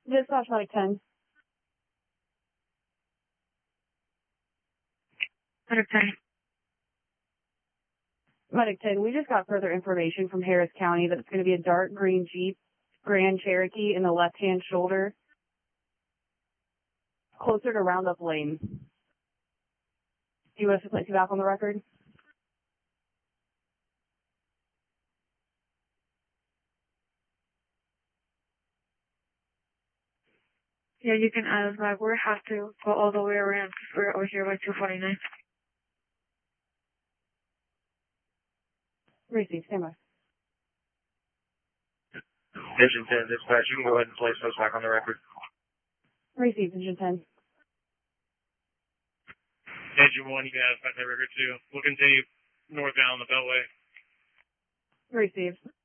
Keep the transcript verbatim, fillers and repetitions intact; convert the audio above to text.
Dispatch Medic ten. Medic ten. Medic ten, we just got further information from Harris County that it's going to be a dark green Jeep Grand Cherokee in the left-hand shoulder, closer to Roundup Lane. Do you want us to place you back on the record? Yeah, you can add us back. We have to go all the way around because we're over here by two forty-nine. Receive, stand by. Engine ten, dispatch, you can go ahead and place us back on the record. Receive, Engine ten. Engine one, you can have us back on the record too. We'll continue northbound on the Beltway. Receive.